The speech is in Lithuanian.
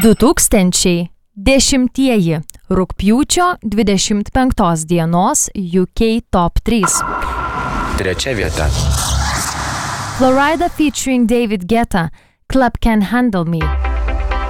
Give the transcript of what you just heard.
2010 rugpjūčio 25 dienos UK Top 3. Trečia vieta. Florida featuring David Guetta, Club Can't Handle Me.